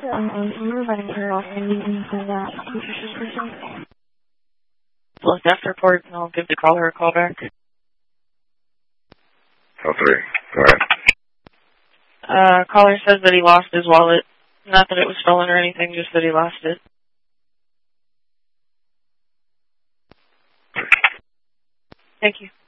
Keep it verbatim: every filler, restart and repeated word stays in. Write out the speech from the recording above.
Um, and we're letting her off and using for that suspicious person. Well, death report, and I'll give the caller a call back. Oh, three. Go ahead. Uh, caller says that he lost his wallet. Not that it was stolen or anything, just that he lost it. Thank you.